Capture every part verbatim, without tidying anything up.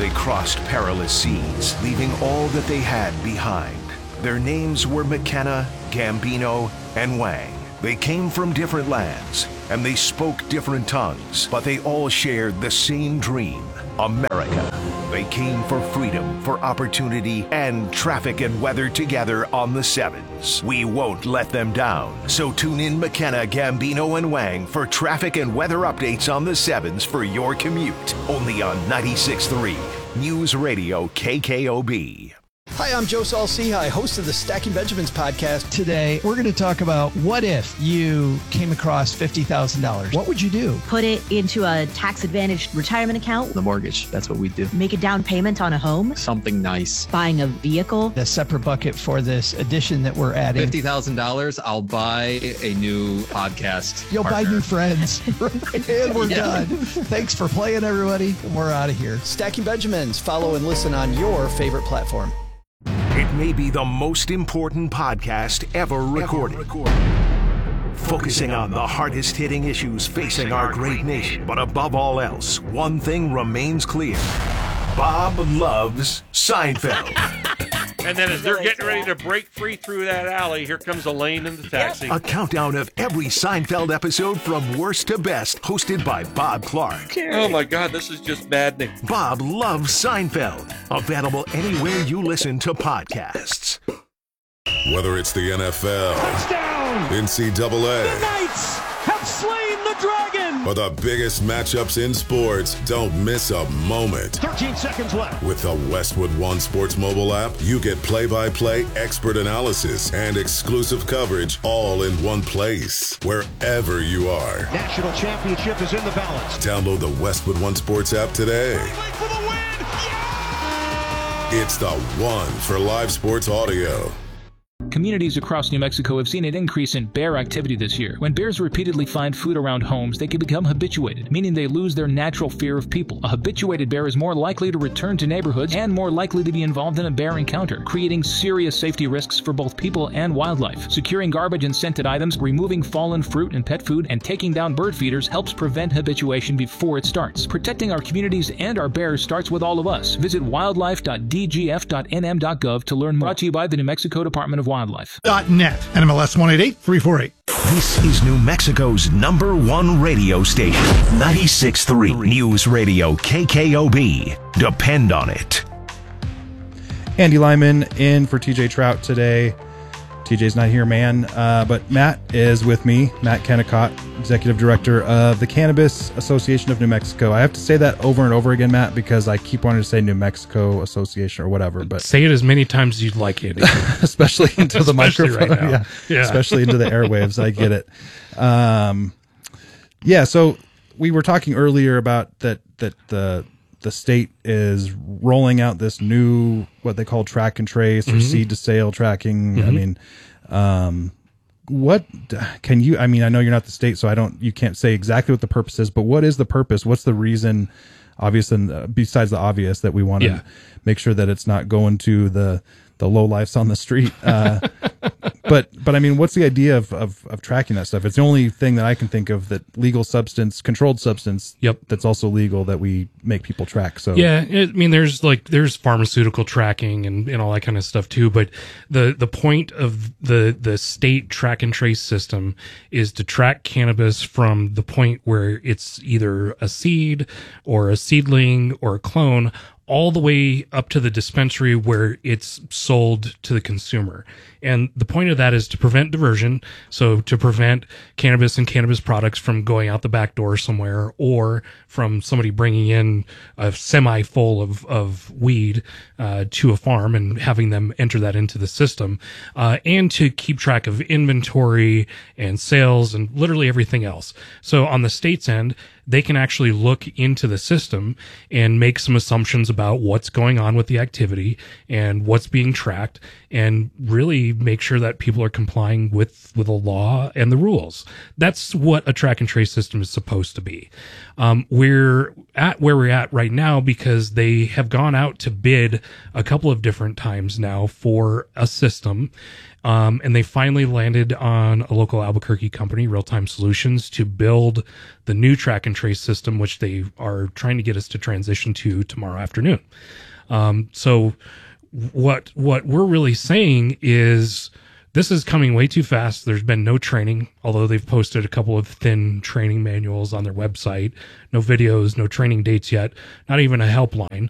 they crossed perilous seas, leaving all that they had behind. Their names were McKenna, Gambino, and Wang. They came from different lands, and they spoke different tongues, but they all shared the same dream, America. They came for freedom, for opportunity, and traffic and weather together on the Sevens. We won't let them down. So tune in McKenna, Gambino, and Wang for traffic and weather updates on the Sevens for your commute. Only on ninety-six point three News Radio K K O B. Hi, I'm Joe Saul-Sehy, host of the Stacking Benjamins podcast. Today, we're going to talk about what if you came across fifty thousand dollars. What would you do? Put it into a tax-advantaged retirement account. The mortgage, that's what we do. Make a down payment on a home. Something nice. Buying a vehicle. A separate bucket for this addition that we're adding. fifty thousand dollars, I'll buy a new podcast You'll partner. buy new friends. And we're Yeah. done. Thanks for playing, everybody. We're out of here. Stacking Benjamins. Follow and listen on your favorite platform. It may be the most important podcast ever recorded. Ever recorded. Focusing on the hardest hitting issues facing our great nation. But above all else, one thing remains clear. Bob loves Seinfeld. And then as they're getting ready to break free through that alley, here comes Elaine in the taxi. A countdown of every Seinfeld episode from worst to best, hosted by Bob Clark. Oh my God, this is just maddening. Bob loves Seinfeld. Available anywhere you listen to podcasts. Whether it's the N F L, touchdown, N C double A, the Knights have slain the dragon, or the biggest matchups in sports, don't miss a moment. thirteen seconds left. With the Westwood One Sports mobile app, you get play-by-play, expert analysis, and exclusive coverage all in one place, wherever you are. National championship is in the balance. Download the Westwood One Sports app today. For the win! Yeah! It's the one for live sports audio. Communities across New Mexico have seen an increase in bear activity this year. When bears repeatedly find food around homes, they can become habituated, meaning they lose their natural fear of people. A habituated bear is more likely to return to neighborhoods and more likely to be involved in a bear encounter, creating serious safety risks for both people and wildlife. Securing garbage and scented items, removing fallen fruit and pet food, and taking down bird feeders helps prevent habituation before it starts. Protecting our communities and our bears starts with all of us. Visit wildlife dot d g f dot n m dot gov to learn more. Brought to you by the New Mexico Department of Wildlife. .net, N M L S one eight eight three four eight. This is New Mexico's number one radio station, ninety-six point three News Radio K K O B. Depend on it. Andy Lyman in for T J Trout today. T J's not here, man, uh, but Matt is with me. Matt Kennicott, Executive Director of the Cannabis Association of New Mexico. I have to say that over and over again, Matt, because I keep wanting to say New Mexico Association or whatever. But say it as many times as you'd like, Andy. especially into the especially microphone, right now. yeah. yeah, especially into the airwaves. I get it. Um, yeah. So we were talking earlier about that that the the state is rolling out this new, what they call track and trace or mm-hmm. seed to sale tracking. Mm-hmm. I mean, um, what can you, I mean, I know you're not the state, so I don't, you can't say exactly what the purpose is, but what is the purpose? What's the reason, obvious, and uh, besides the obvious, that we want to yeah. make sure that it's not going to the, the low lifes on the street. Uh, but, but I mean, what's the idea of, of, of tracking that stuff? It's the only thing that I can think of that legal substance, controlled substance, yep. that's also legal that we make people track. So yeah, it, I mean, there's like, there's pharmaceutical tracking and, and all that kind of stuff too. But the, the point of the, the state track and trace system is to track cannabis from the point where it's either a seed or a seedling or a clone, all the way up to the dispensary where it's sold to the consumer. And the point of that is to prevent diversion. So to prevent cannabis and cannabis products from going out the back door somewhere, or from somebody bringing in a semi full of, of weed, uh, to a farm and having them enter that into the system, uh, and to keep track of inventory and sales and literally everything else. So on the state's end, they can actually look into the system and make some assumptions about what's going on with the activity and what's being tracked, and really make sure that people are complying with, with the law and the rules. That's what a track and trace system is supposed to be. Um, we're at where we're at right now because they have gone out to bid a couple of different times now for a system. Um, and they finally landed on a local Albuquerque company, Real Time Solutions, to build the new track and trace system, which they are trying to get us to transition to tomorrow afternoon. Um, so what, what we're really saying is this is coming way too fast. There's been no training, although they've posted a couple of thin training manuals on their website. No videos, no training dates yet, not even a helpline.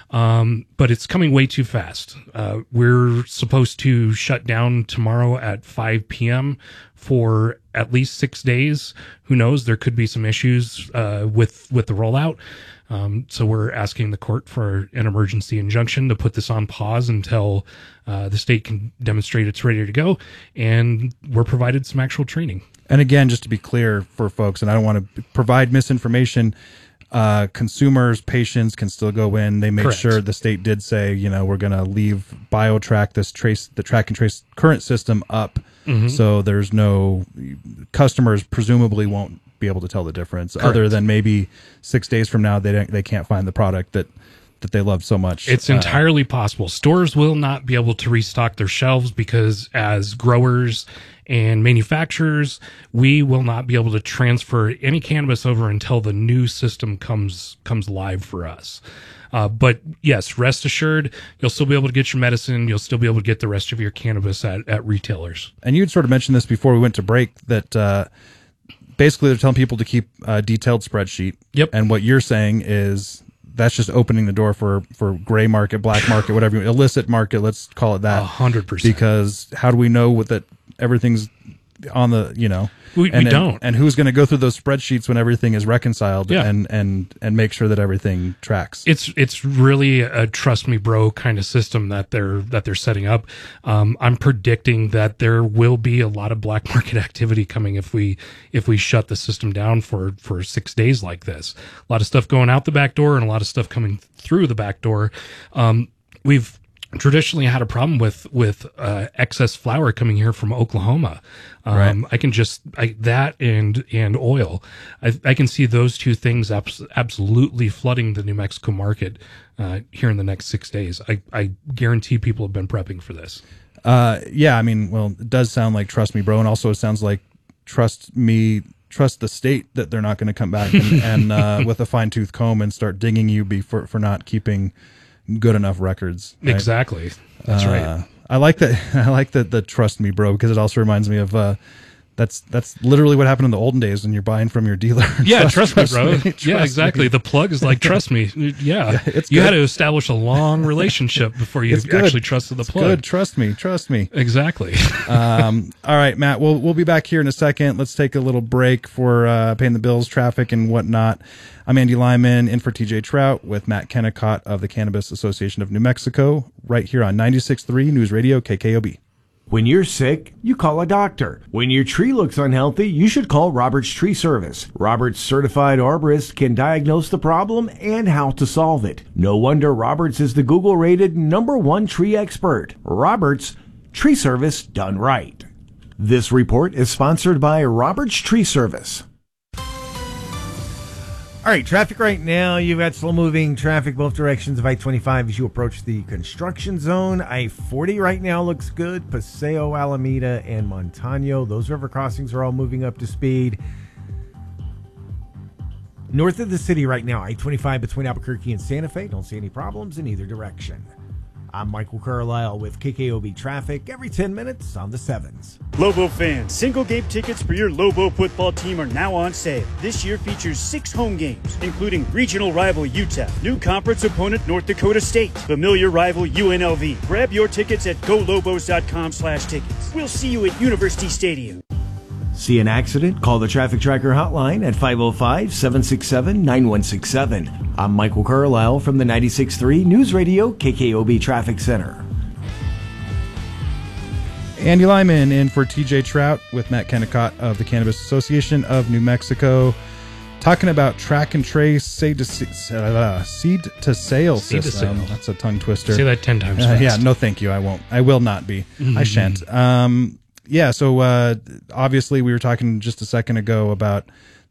Um, but it's coming way too fast. Uh, we're supposed to shut down tomorrow at five p.m. for at least six days. Who knows? There could be some issues uh, with with the rollout. Um, so we're asking the court for an emergency injunction to put this on pause until uh, the state can demonstrate it's ready to go, and we're provided some actual training. And again, just to be clear for folks, and I don't want to provide misinformation, uh, consumers, patients can still go in. They make Correct. sure the state did say, you know, we're going to leave BioTrack, this trace, the track and trace current system up. Mm-hmm. So there's no, customers presumably won't be able to tell the difference. Correct. Other than maybe six days from now, they don't, they can't find the product that, that they love so much. It's Uh, entirely possible. Stores will not be able to restock their shelves because as growers and manufacturers, we will not be able to transfer any cannabis over until the new system comes comes live for us. Uh, but yes, rest assured, you'll still be able to get your medicine. You'll still be able to get the rest of your cannabis at, at retailers. And you'd sort of mentioned this before we went to break, that uh, basically they're telling people to keep a detailed spreadsheet. Yep. And what you're saying is that's just opening the door for, for gray market, black market, whatever, you, illicit market, let's call it that. A hundred percent. Because how do we know what that everything's on the, you know, We- and, we don't. And, and who's going to go through those spreadsheets when everything is reconciled Yeah. and, and, and make sure that everything tracks? It's it's really a trust me, bro kind of system that they're that they're setting up. Um, I'm predicting that there will be a lot of black market activity coming if we if we shut the system down for for six days like this. A lot of stuff going out the back door and a lot of stuff coming through the back door. Um, we've traditionally had a problem with with uh, excess flour coming here from Oklahoma. Um, Right. I can just I, that and and oil. I, I can see those two things abs- absolutely flooding the New Mexico market uh, here in the next six days. I, I guarantee people have been prepping for this. Uh, yeah, I mean, well, it does sound like trust me, bro. And also it sounds like trust me, trust the state that they're not going to come back and, and uh, with a fine tooth comb and start dinging you be for, for not keeping good enough records. Right? Exactly. That's Uh, right. I like that. I like that. The trust me, bro, because it also reminds me of, uh, that's, that's literally what happened in the olden days when you're buying from your dealer. Yeah, trust, me, bro. trust yeah, exactly. me. The plug is like, trust me. Yeah. Yeah, it's you good. had to establish a long relationship before you It's good. actually trusted the It's plug. good. Trust me. Trust me. Exactly. um, all right, Matt, we'll, we'll be back here in a second. Let's take a little break for, uh, paying the bills, traffic and whatnot. I'm Andy Lyman in for T J Trout with Matt Kennecott of the Cannabis Association of New Mexico right here on ninety-six point three News Radio K K O B. When you're sick, you call a doctor. When your tree looks unhealthy, you should call Roberts Tree Service. Roberts certified arborist can diagnose the problem and how to solve it. No wonder Roberts is the Google-rated number one tree expert. Roberts Tree Service done right. This report is sponsored by Roberts Tree Service. All right, traffic right now. You've got slow-moving traffic both directions of I twenty-five as you approach the construction zone. I forty right now looks good. Paseo, Alameda, and Montano. Those river crossings are all moving up to speed. North of the city right now, I twenty-five between Albuquerque and Santa Fe. Don't see any problems in either direction. I'm Michael Carlisle with K K O B Traffic every ten minutes on the sevens. Lobo fans, single game tickets for your Lobo football team are now on sale. This year features six home games, including regional rival U T E P, new conference opponent North Dakota State, familiar rival U N L V. Grab your tickets at go lobos dot com slash tickets. We'll see you at University Stadium. See an accident? Call the Traffic Tracker hotline at five oh five, seven six seven, nine one six seven. I'm Michael Carlisle from the ninety-six point three News Radio K K O B Traffic Center. Andy Lyman in for T J Trout with Matt Kennecott of the Cannabis Association of New Mexico, talking about track and trace seed to, uh, seed to sale Seed to system. sale. That's a tongue twister. Say that ten times Uh, fast. yeah, no, thank you. I won't. I will not be. I shan't. Um, yeah. So uh, obviously, we were talking just a second ago about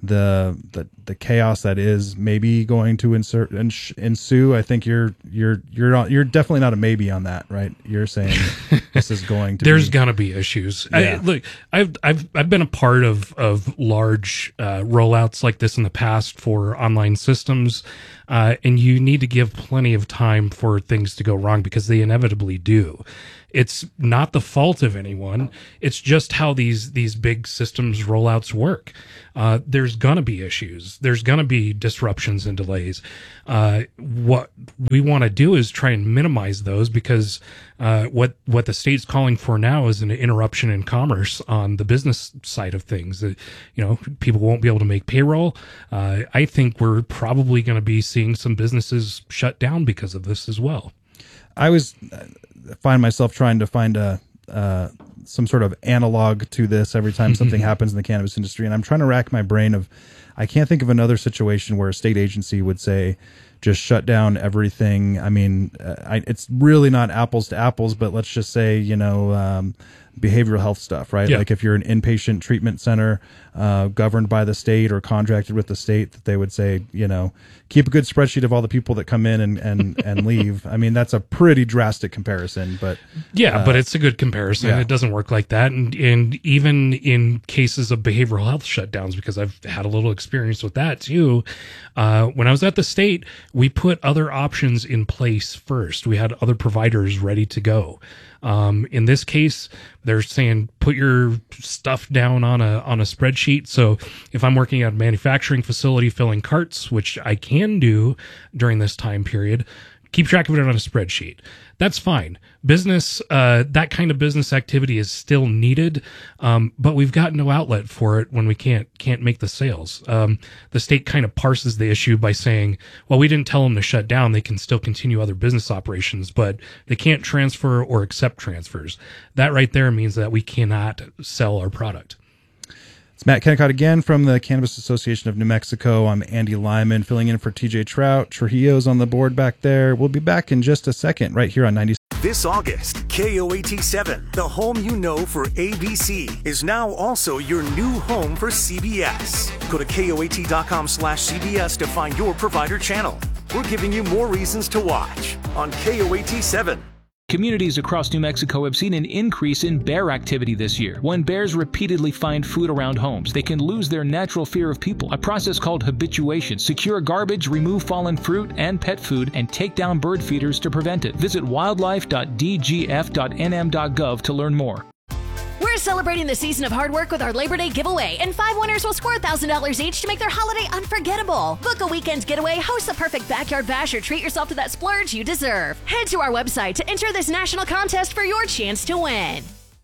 the the the chaos that is maybe going to insert ensue. I think you're you're you're not, you're definitely not a maybe on that, right? You're saying this is going to. There's be, gonna be issues. Yeah. I, look, I've I've I've been a part of of large uh, rollouts like this in the past for online systems, uh, and you need to give plenty of time for things to go wrong because they inevitably do. It's not the fault of anyone. It's just how these these big systems rollouts work. Uh, there's gonna be issues. There's gonna be disruptions and delays. Uh, what we want to do is try and minimize those because uh, what what the state's calling for now is an interruption in commerce on the business side of things. Uh, you know, people won't be able to make payroll. Uh, I think we're probably going to be seeing some businesses shut down because of this as well. I was. find myself trying to find a uh, some sort of analog to this every time something happens in the cannabis industry, and I'm trying to rack my brain of I can't think of another situation where a state agency would say just shut down everything. I mean, uh, I, it's really not apples to apples, but let's just say, you know, um, behavioral health stuff, right? Yeah. Like if you're an inpatient treatment center uh, governed by the state or contracted with the state, that they would say, you know, keep a good spreadsheet of all the people that come in and, and, and leave. I mean, that's a pretty drastic comparison, but yeah, uh, but it's a good comparison. yeah. It doesn't work like that. And, and even in cases of behavioral health shutdowns, because I've had a little experience with that too. Uh, when I was at the state, we put other options in place first. We had other providers ready to go. Um, in this case, they're saying put your stuff down on a on a spreadsheet. So if I'm working at a manufacturing facility filling carts, which I can do during this time period, keep track of it on a spreadsheet. That's fine. Business, uh, that kind of business activity is still needed, um, but we've got no outlet for it when we can't can't make the sales. Um, the state kind of parses the issue by saying, well, we didn't tell them to shut down. They can still continue other business operations, but they can't transfer or accept transfers. That right there means that we cannot sell our product. It's Matt Kennicott again from the Cannabis Association of New Mexico. I'm Andy Lyman filling in for T J Trout. Trujillo's on the board back there. We'll be back in just a second right here on ninety. This August, K O A T seven, the home you know for A B C, is now also your new home for C B S. Go to K O A T dot com slash C B S to find your provider channel. We're giving you more reasons to watch on K O A T seven. Communities across New Mexico have seen an increase in bear activity this year. When bears repeatedly find food around homes, they can lose their natural fear of people. A process called habituation. Secure garbage, remove fallen fruit and pet food, and take down bird feeders to prevent it. Visit wildlife dot d g f dot n m dot gov to learn more. We're celebrating the season of hard work with our Labor Day giveaway, and five winners will score one thousand dollars each to make their holiday unforgettable. Book a weekend getaway, host the perfect backyard bash, or treat yourself to that splurge you deserve. Head to our website to enter this national contest for your chance to win.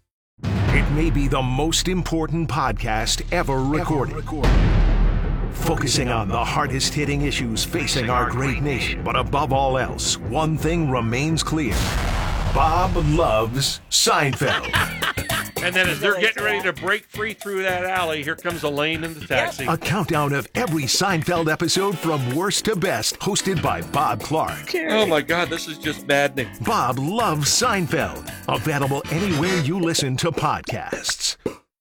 It may be the most important podcast ever recorded. Ever recorded. Focusing on the hardest-hitting issues facing our great nation. But above all else, one thing remains clear. Bob loves Seinfeld. And then as they're getting ready to break free through that alley, here comes Elaine in the taxi. A countdown of every Seinfeld episode from worst to best, hosted by Bob Clark. Oh my God, this is just maddening. Bob loves Seinfeld. Available anywhere you listen to podcasts.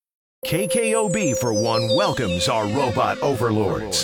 K K O B, for one, welcomes our robot overlords.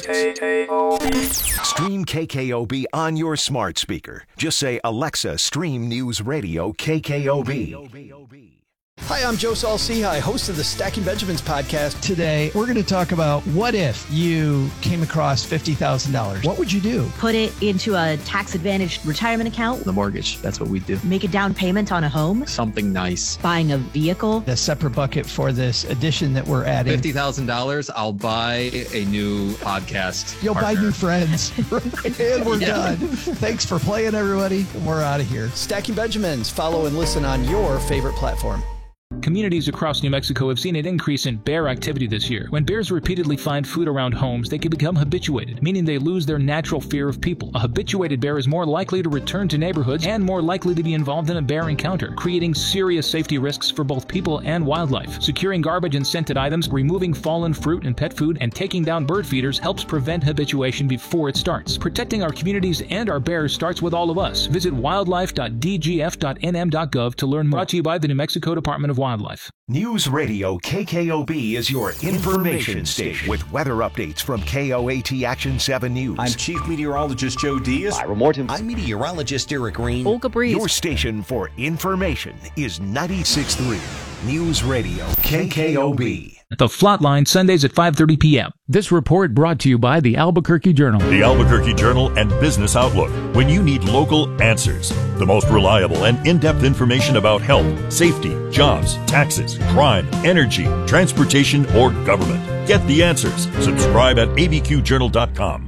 Stream K K O B on your smart speaker. Just say, Alexa, stream News Radio K K O B. Hi, I'm Joe Saul-Sehy, host of the Stacking Benjamins podcast. Today, we're going to talk about what if you came across fifty thousand dollars? What would you do? Put it into a tax-advantaged retirement account. The mortgage, that's what we do. Make a down payment on a home. Something nice. Buying a vehicle. A separate bucket for this addition that we're adding. fifty thousand dollars, I'll buy a new podcast You'll partner. buy new friends. And we're Yeah. done. Thanks for playing, everybody. We're out of here. Stacking Benjamins. Follow and listen on your favorite platform. Communities across New Mexico have seen an increase in bear activity this year. When bears repeatedly find food around homes, they can become habituated, meaning they lose their natural fear of people. A habituated bear is more likely to return to neighborhoods and more likely to be involved in a bear encounter, creating serious safety risks for both people and wildlife. Securing garbage and scented items, removing fallen fruit and pet food, and taking down bird feeders helps prevent habituation before it starts. Protecting our communities and our bears starts with all of us. Visit wildlife dot d g f dot n m dot gov to learn more. Brought to you by the New Mexico Department of of Wildlife. News Radio K K O B is your information station with weather updates from K O A T Action seven News. I'm Chief Meteorologist Joe Diaz. Ira Morton. I'm Meteorologist Eric Green. Olga Breeze. Your station for information is ninety-six point three News Radio K K O B. The Flatline, Sundays at five thirty p.m. This report brought to you by the Albuquerque Journal. The Albuquerque Journal and Business Outlook. When you need local answers, the most reliable and in-depth information about health, safety, jobs, taxes, crime, energy, transportation, or government. Get the answers. Subscribe at a b q journal dot com.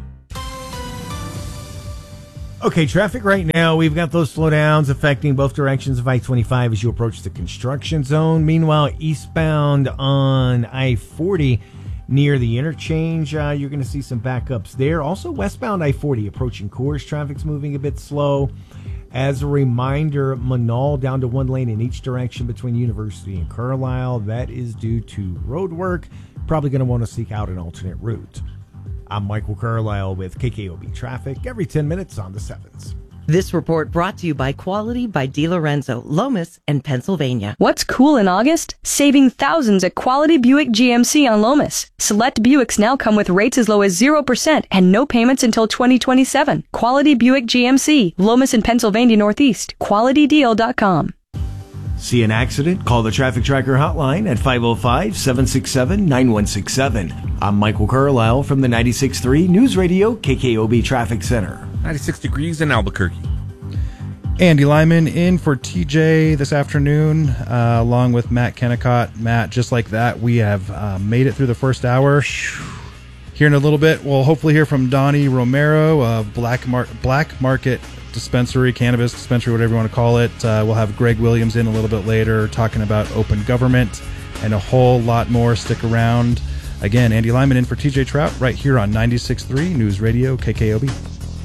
Okay, traffic right now, we've got those slowdowns affecting both directions of I twenty-five as you approach the construction zone. Meanwhile, eastbound on I forty near the interchange, uh, you're going to see some backups there. Also, westbound I forty approaching Coors, traffic's moving a bit slow. As a reminder, Manal down to one lane in each direction between University and Carlisle. That is due to road work. Probably going to want to seek out an alternate route. I'm Michael Carlisle with K K O B Traffic every ten minutes on the sevens. This report brought to you by Quality by DiLorenzo, Lomas, and Pennsylvania. What's cool in August? Saving thousands at Quality Buick G M C on Lomas. Select Buicks now come with rates as low as zero percent and no payments until twenty twenty-seven. Quality Buick G M C, Lomas and Pennsylvania Northeast. quality deal dot com. See an accident? Call the Traffic Tracker hotline at five oh five, seven six seven, nine one six seven. I'm Michael Carlisle from the ninety-six point three News Radio K K O B Traffic Center. ninety-six degrees in Albuquerque. Andy Lyman in for T J this afternoon, uh, along with Matt Kennecott. Matt, just like that, we have uh, made it through the first hour. Here in a little bit, we'll hopefully hear from Donnie Romero of Black, Mar- Black Market Dispensary, Cannabis Dispensary, whatever you want to call it. Uh, we'll have Greg Williams in a little bit later talking about open government and a whole lot more. Stick around. Again, Andy Lyman in for T J Trout right here on ninety-six point three News Radio K K O B.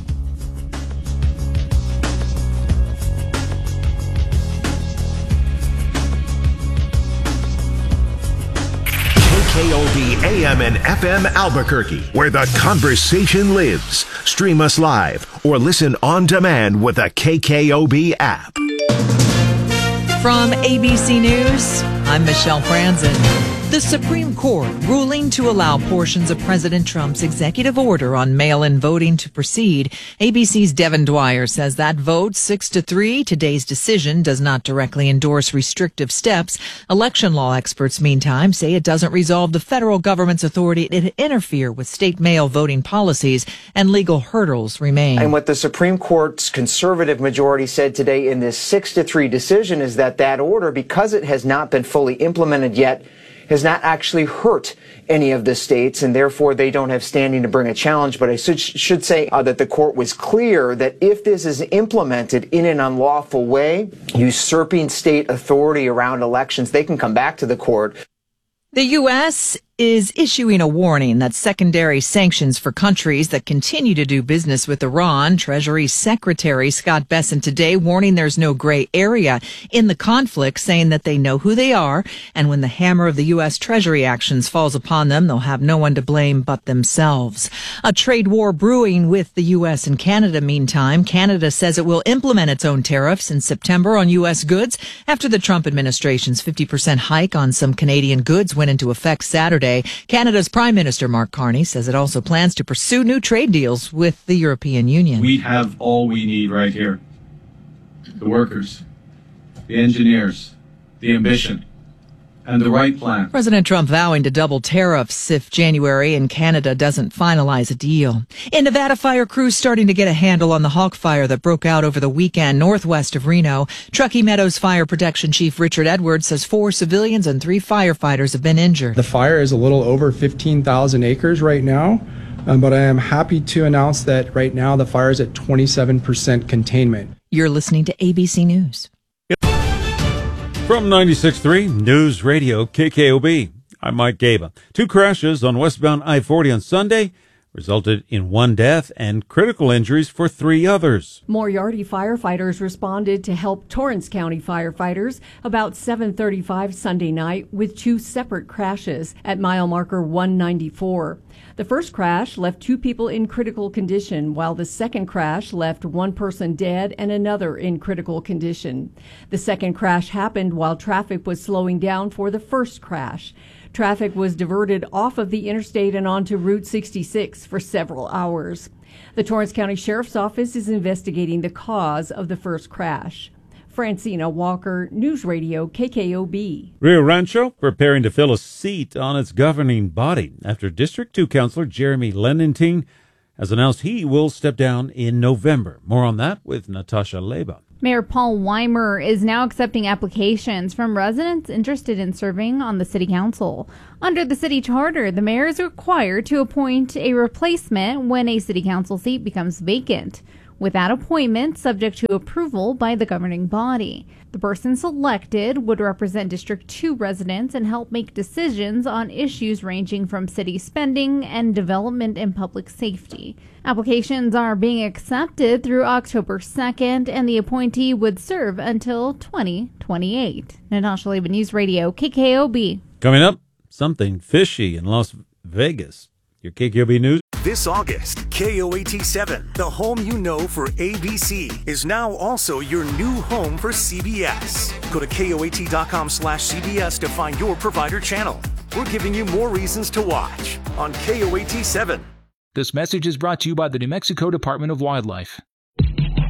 K O B A M and F M Albuquerque, where the conversation lives. Stream us live or listen on demand with the K K O B app. From A B C News, I'm Michelle Franzen. The Supreme Court ruling to allow portions of President Trump's executive order on mail-in voting to proceed. A B C's Devin Dwyer says that vote, six to three, today's decision does not directly endorse restrictive steps. Election law experts, meantime, say it doesn't resolve the federal government's authority to interfere with state mail voting policies, and legal hurdles remain. And what the Supreme Court's conservative majority said today in this six to three decision is that that order, because it has not been fully implemented yet, has not actually hurt any of the states, and therefore they don't have standing to bring a challenge. But I should, should say uh, that the court was clear that if this is implemented in an unlawful way, usurping state authority around elections, they can come back to the court. The U S is issuing a warning that secondary sanctions for countries that continue to do business with Iran. Treasury Secretary Scott Bessent today warning there's no gray area in the conflict, saying that they know who they are, and when the hammer of the U S Treasury actions falls upon them, they'll have no one to blame but themselves. A trade war brewing with the U S and Canada, meantime. Canada says it will implement its own tariffs in September on U S goods after the Trump administration's fifty percent hike on some Canadian goods went into effect Saturday. Canada's Prime Minister Mark Carney says it also plans to pursue new trade deals with the European Union. We have all we need right here. The workers, the engineers, the ambition, and the right plan. President Trump vowing to double tariffs if January and Canada doesn't finalize a deal. In Nevada, fire crews starting to get a handle on the Hawk fire that broke out over the weekend northwest of Reno. Truckee Meadows Fire Protection Chief Richard Edwards says four civilians and three firefighters have been injured. The fire is a little over fifteen thousand acres right now, um, but I am happy to announce that right now the fire is at twenty-seven percent containment. You're listening to A B C News. From ninety-six point three News Radio K K O B, I'm Mike Gaba. Two crashes on westbound I forty on Sunday. resulted in one death and critical injuries for three others. Moriarty firefighters responded to help Torrance County firefighters about seven thirty-five Sunday night with two separate crashes at mile marker one ninety-four. The first crash left two people in critical condition, while the second crash left one person dead and another in critical condition. The second crash happened while traffic was slowing down for the first crash. Traffic was diverted off of the interstate and onto Route sixty-six for several hours. The Torrance County Sheriff's Office is investigating the cause of the first crash. Francina Walker, News Radio K K O B. Rio Rancho preparing to fill a seat on its governing body after District two Councilor Jeremy Lenentine has announced he will step down in November. More on that with Natasha Leba. Mayor Paul Weimer is now accepting applications from residents interested in serving on the city council. Under the city charter, the mayor is required to appoint a replacement when a city council seat becomes vacant, with that appointment subject to approval by the governing body. The person selected would represent District two residents and help make decisions on issues ranging from city spending and development and public safety. Applications are being accepted through October second, and the appointee would serve until twenty twenty-eight. Natasha Leba, News Radio, K K O B. Coming up, something fishy in Las Vegas. Your K K O B News. This August, K O A T seven, the home you know for A B C, is now also your new home for C B S. Go to K O A T dot com slash C B S to find your provider channel. We're giving you more reasons to watch on K O A T seven. This message is brought to you by the New Mexico Department of Wildlife.